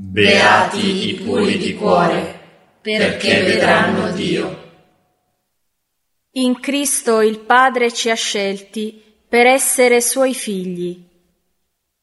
Beati i puri di cuore, perché vedranno Dio. In Cristo il Padre ci ha scelti per essere Suoi figli.